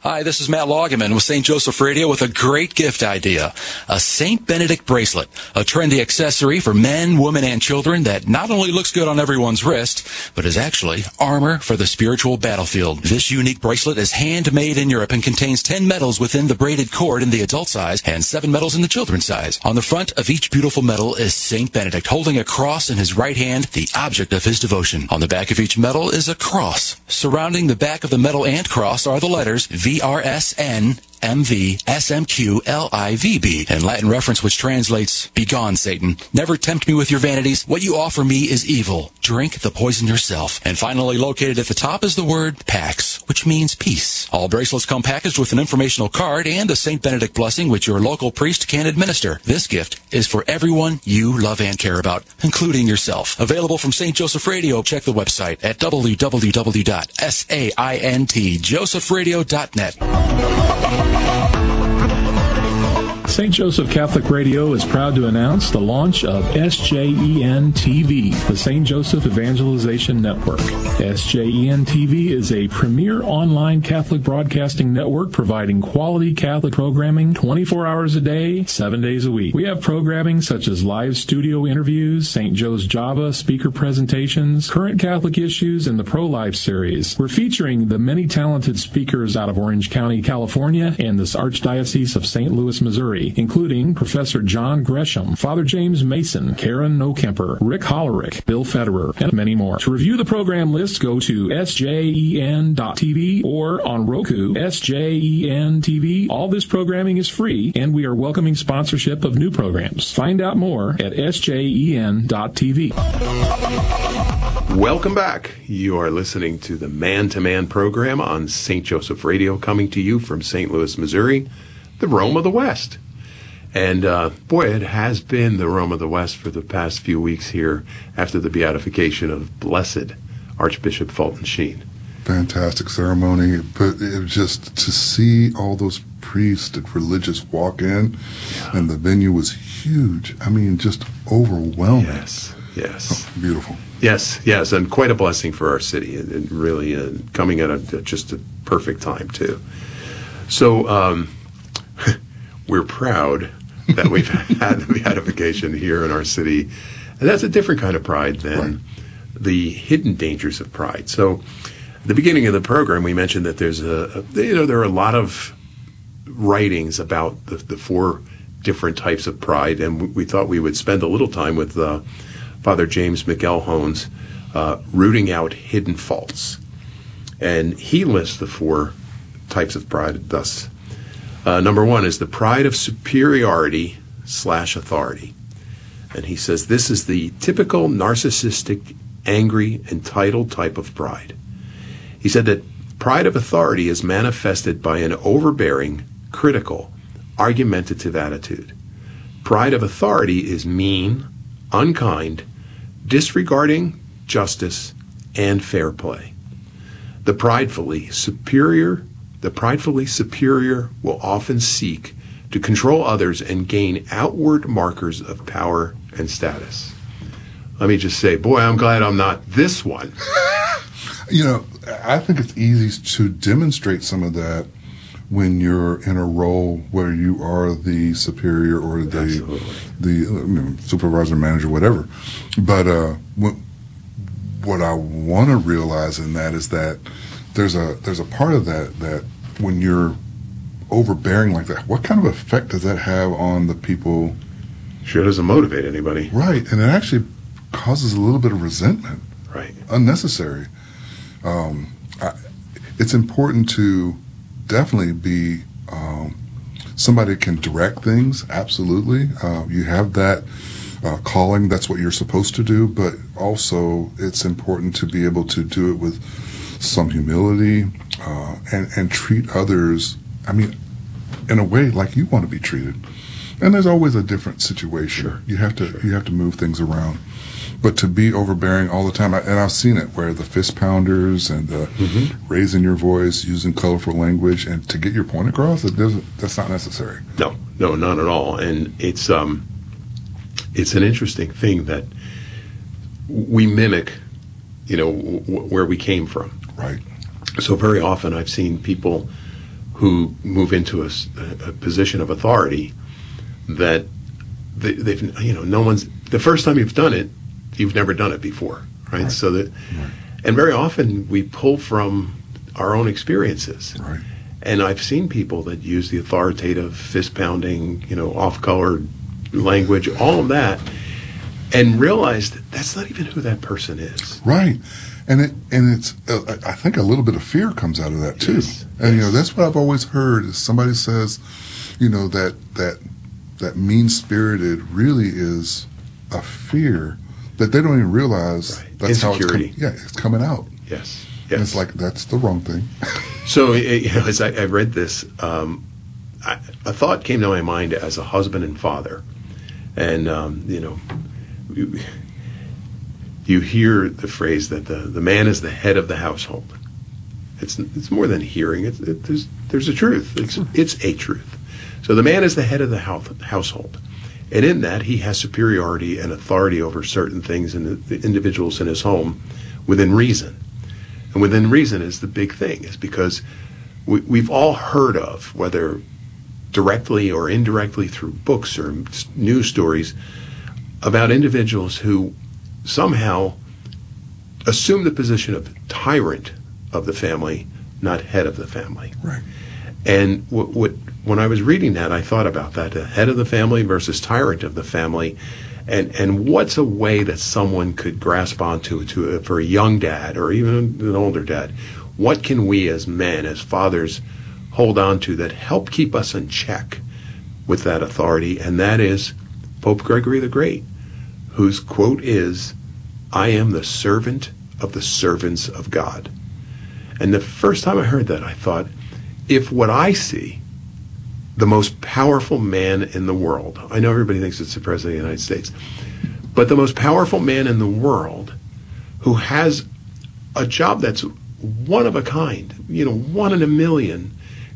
Hi, this is Matt Loggeman with St. Joseph Radio with a great gift idea. A St. Benedict bracelet, a trendy accessory for men, women, and children that not only looks good on everyone's wrist, but is actually armor for the spiritual battlefield. This unique bracelet is handmade in Europe and contains 10 medals within the braided cord in the adult size and 7 medals in the children's size. On the front of each beautiful medal is St. Benedict holding a cross in his right hand, the object of his devotion. On the back of each medal is a cross. Surrounding the back of the medal and cross are the letters VRSN MVSMQLIVB, in Latin reference which translates, "Begone, Satan. Never tempt me with your vanities. What you offer me is evil. Drink the poison yourself." And finally, located at the top is the word PAX, which means peace. All bracelets come packaged with an informational card and a St. Benedict blessing which your local priest can administer. This gift is for everyone you love and care about, including yourself. Available from St. Joseph Radio. Check the website at www.saintjosephradio.net. St. Joseph Catholic Radio is proud to announce the launch of SJEN TV, the St. Joseph Evangelization Network. SJEN TV is a premier online Catholic broadcasting network providing quality Catholic programming 24 hours a day, 7 days a week. We have programming such as live studio interviews, St. Joe's Java speaker presentations, current Catholic issues, and the Pro-Life series. We're featuring the many talented speakers out of Orange County, California, and this Archdiocese of St. Louis, Missouri, including Professor John Gresham, Father James Mason, Karen Nokemper, Rick Hollerick, Bill Federer, and many more. To review the program list, go to sjen.tv or on Roku, SJEN TV. All this programming is free, and we are welcoming sponsorship of new programs. Find out more at sjen.tv. Welcome back. You are listening to the Man-to-Man program on St. Joseph Radio, coming to you from St. Louis, Missouri, the Rome of the West. And boy, it has been the Rome of the West for the past few weeks here after the beatification of Blessed Archbishop Fulton Sheen. Fantastic ceremony, but it was just to see all those priests and religious walk in, and the venue was huge. I mean, just overwhelming. Yes. Oh, beautiful. Yes, and quite a blessing for our city, and really coming at just a perfect time, too. So we're proud that we've had the beatification here in our city, and that's a different kind of pride than the hidden dangers of pride. So at the beginning of the program, we mentioned that there are a lot of writings about the 4 different types of pride, and we thought we would spend a little time with Father James McElhones rooting out hidden faults. And he lists the 4 types of pride thus. Number 1 is the pride of superiority/authority. And he says this is the typical narcissistic, angry, entitled type of pride. He said that pride of authority is manifested by an overbearing, critical, argumentative attitude. Pride of authority is mean, unkind, disregarding justice and fair play. The pridefully superior will often seek to control others and gain outward markers of power and status. Let me just say, boy, I'm glad I'm not this one. I think it's easy to demonstrate some of that when you're in a role where you are the superior or the supervisor, manager, whatever. But what I want to realize in that is that there's a part of that when you're overbearing like that, what kind of effect does that have on the people? Sure doesn't motivate anybody. Right, and it actually causes a little bit of resentment. Right. Unnecessary. It's important to definitely be somebody that can direct things, absolutely. You have that calling, that's what you're supposed to do, but also it's important to be able to do it with some humility and treat others, in a way like you want to be treated. And there's always a different situation. Sure. You have to move things around. But to be overbearing all the time, and I've seen it where the fist pounders and the raising your voice, using colorful language, and to get your point across, that's not necessary. No, not at all. And it's an interesting thing that we mimic, where we came from. Right. So very often I've seen people who move into a position of authority that they've no one's the first time you've done it, you've never done it before, right? So that, and very often we pull from our own experiences. Right. And I've seen people that use the authoritative, fist-pounding, off-colored language, all of that, and realize that that's not even who that person is. Right. And it's I think a little bit of fear comes out of that too. Yes. And that's what I've always heard is somebody says, that mean-spirited really is a fear that they don't even realize that's insecurity. how it's coming out. Yes. And it's like, that's the wrong thing. So, as I read this, a thought came to my mind as a husband and father. And, you hear the phrase that the man is the head of the household. It's more than hearing. There's a truth. It's a truth. So the man is the head of the household. And in that, he has superiority and authority over certain things and the individuals in his home within reason. And within reason is the big thing, is because we've all heard of, whether directly or indirectly through books or news stories, about individuals who somehow assume the position of tyrant of the family, not head of the family. Right. And when I was reading that, I thought about that, the head of the family versus tyrant of the family, and what's a way that someone could grasp onto for a young dad or even an older dad. What can we as men, as fathers, hold on to that help keep us in check with that authority? And that is Pope Gregory the Great, whose quote is, "I am the servant of the servants of God." And the first time I heard that, I thought, if what I see, the most powerful man in the world, I know everybody thinks it's the President of the United States, but the most powerful man in the world who has a job that's one of a kind, 1 in a million,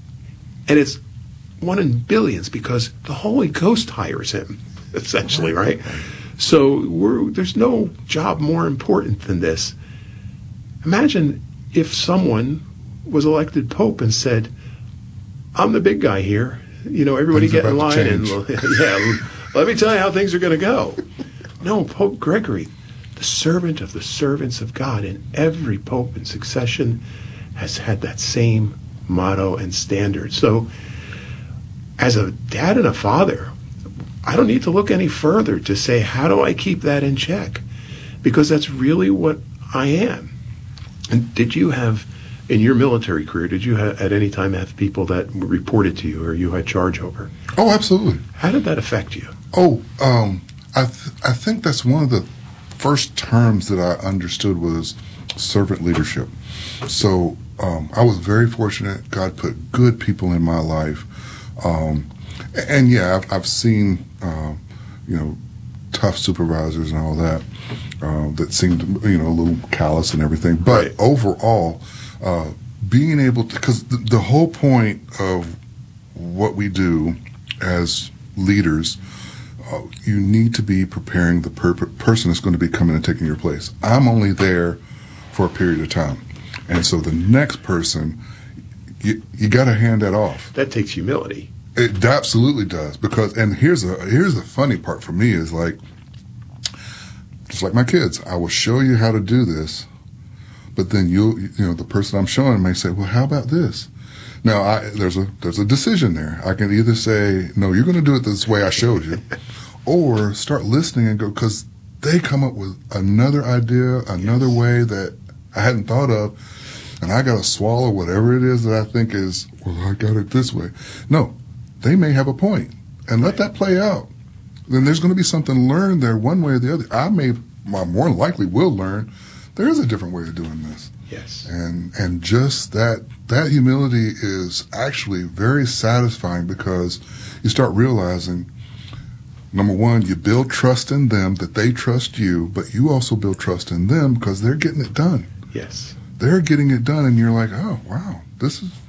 and it's 1 in billions because the Holy Ghost hires him, essentially, right? So there's no job more important than this. Imagine if someone was elected Pope and said, "I'm the big guy here. Everybody get in line and let me tell you how things are going to go." No, Pope Gregory, the servant of the servants of God, and every pope in succession has had that same motto and standard. So as a dad and a father, I don't need to look any further to say, how do I keep that in check? Because that's really what I am. And did you have, in your military career, did you at any time have people that reported to you or you had charge over? Oh, absolutely. How did that affect you? Oh, I think that's one of the first terms that I understood was servant leadership. So I was very fortunate. God put good people in my life. And yeah, I've seen, tough supervisors and all that, that seemed, a little callous and everything. But Right. Overall, being able to, because the whole point of what we do as leaders, you need to be preparing the person that's going to be coming and taking your place. I'm only there for a period of time. And so the next person, you got to hand that off. That takes humility. It absolutely does, because, and here's the funny part for me is like, just like my kids, I will show you how to do this, but then the person I'm showing may say, well, how about this? Now there's a decision there. I can either say, no, you're going to do it this way I showed you, or start listening and go, because they come up with another idea, another way that I hadn't thought of, and I got to swallow whatever it is that I think is, well, I got it this way. No. They may have a point, and let that play out. Then there's going to be something learned there one way or the other. I more likely will learn there is a different way of doing this. Yes. And just that humility is actually very satisfying, because you start realizing, number one, you build trust in them that they trust you, but you also build trust in them because they're getting it done. Yes. They're getting it done, and you're like, oh, wow, this is,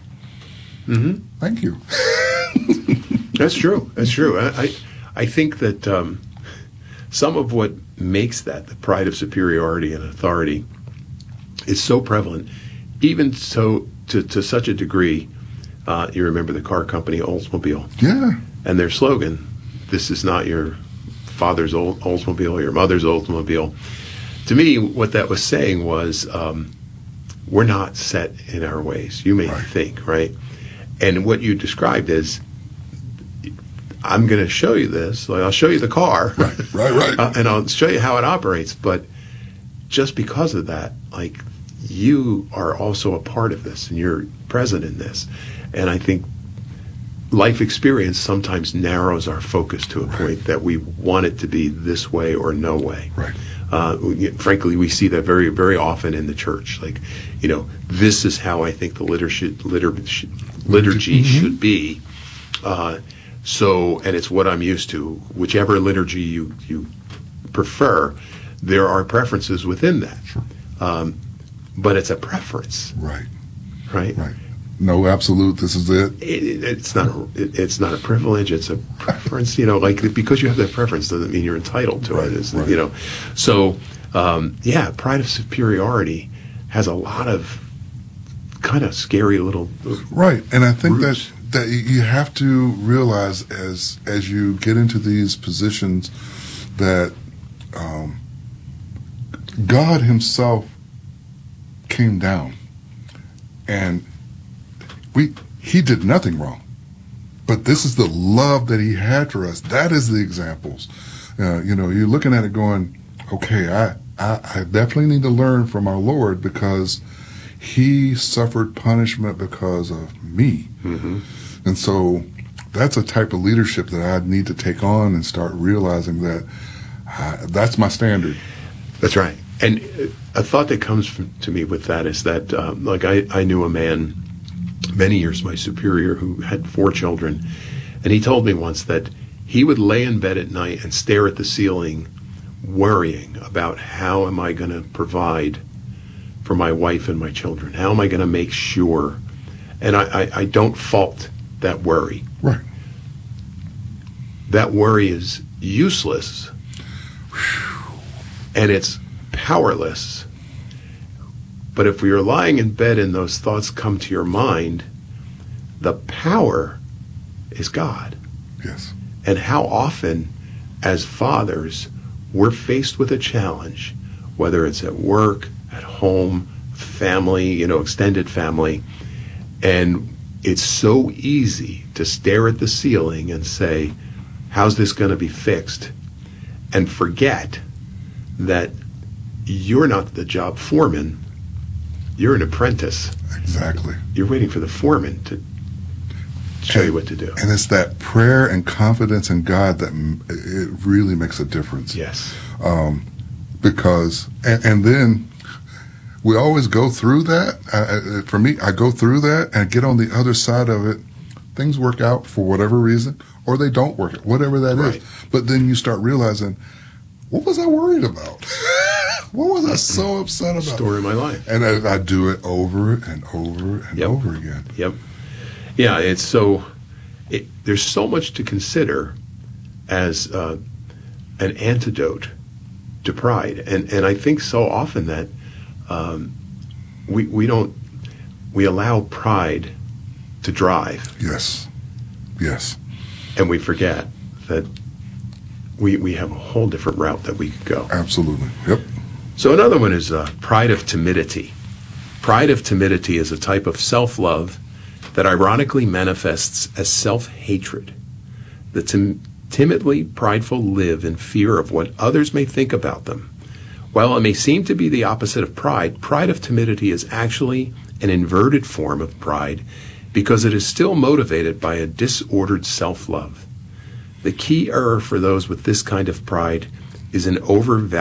thank you. That's true. That's true. I think that some of what makes that, the pride of superiority and authority, is so prevalent, even so to such a degree. You remember the car company Oldsmobile. Yeah. And their slogan, "This is not your father's Oldsmobile or your mother's Oldsmobile." To me, what that was saying was, we're not set in our ways. You may think, right? And what you described is, I'm going to show you this. Like, I'll show you the car. Right. And I'll show you how it operates. But just because of that, like, you are also a part of this, and you're present in this. And I think life experience sometimes narrows our focus to a point that we want it to be this way or no way. Right. Frankly, we see that very, very often in the church. Like, this is how I think the liturgy should be. And it's what I'm used to. Whichever liturgy you prefer, there are preferences within that. Sure. But it's a preference. Right. No absolute. This is it. It's not a privilege. It's a preference. Because you have that preference doesn't mean you're entitled to it. So pride of superiority has a lot of kind of scary little right. And I think roots. that you have to realize as you get into these positions that God Himself came down, and He did nothing wrong, but this is the love that He had for us. That is the examples. You're looking at it going, okay, I definitely need to learn from our Lord, because He suffered punishment because of me. Mm-hmm. And so that's a type of leadership that I need to take on and start realizing that that's my standard. That's right. And a thought that comes to me with that is that, I knew a man many years, my superior, who had 4 children, and he told me once that he would lay in bed at night and stare at the ceiling, worrying about how am I going to provide for my wife and my children? How am I going to make sure? And I don't fault that worry. Right. That worry is useless, and it's powerless. But if you're lying in bed and those thoughts come to your mind, the power is God. Yes. And how often, as fathers, we're faced with a challenge, whether it's at work, at home, family, extended family, and it's so easy to stare at the ceiling and say, how's this going to be fixed? And forget that you're not the job foreman, you're an apprentice. Exactly. You're waiting for the foreman to show you what to do. And it's that prayer and confidence in God that it really makes a difference. Yes. Because, and then we always go through that. For me, I go through that and get on the other side of it. Things work out for whatever reason, or they don't work out, whatever that is. But then you start realizing, what was I worried about? What was I so upset about? Story of my life. And I do it over and over and over again. Yep. Yeah, there's so much to consider as an antidote to pride. And I think so often that we allow pride to drive. Yes. And we forget that we have a whole different route that we could go. Absolutely. Yep. So another one is pride of timidity. Pride of timidity is a type of self-love that ironically manifests as self-hatred. The timidly prideful live in fear of what others may think about them. While it may seem to be the opposite of pride, pride of timidity is actually an inverted form of pride because it is still motivated by a disordered self-love. The key error for those with this kind of pride is an overvaluation